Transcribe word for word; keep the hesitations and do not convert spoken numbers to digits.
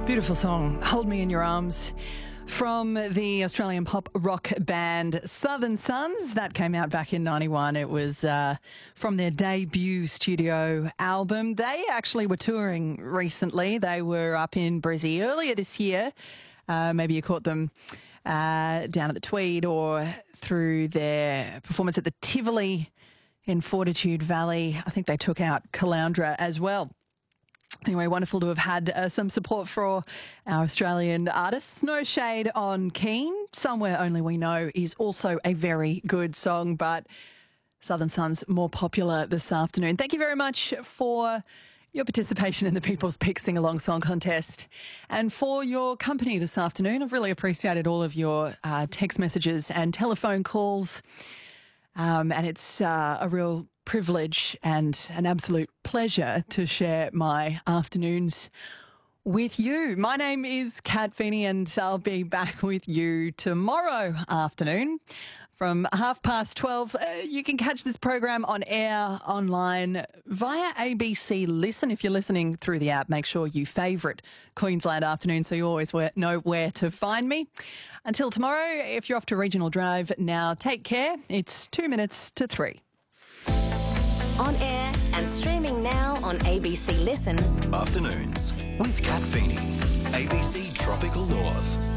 Beautiful song, Hold Me in Your Arms, from the Australian pop rock band Southern Sons. That came out back in ninety-one. It was uh, from their debut studio album. They actually were touring recently. They were up in Brizzy earlier this year. Uh, maybe you caught them uh, down at the Tweed or through their performance at the Tivoli in Fortitude Valley. I think they took out Caloundra as well. Anyway, wonderful to have had uh, some support for our Australian artists. No shade on Keen. Somewhere Only We Know is also a very good song, but Southern Sons more popular this afternoon. Thank you very much for your participation in the People's Pick Sing Along Song Contest and for your company this afternoon. I've really appreciated all of your uh, text messages and telephone calls, um, and it's uh, a real privilege and an absolute pleasure to share my afternoons with you. My name is Kat Feeney and I'll be back with you tomorrow afternoon from half past twelve. Uh, you can catch this program on air, online, via A B C Listen. If you're listening through the app, make sure you favourite Queensland Afternoon so you always know where to find me. Until tomorrow, if you're off to Regional Drive now, take care. It's two minutes to three. On air and streaming now on A B C Listen. Afternoons with Kat Feeney, A B C Tropical North.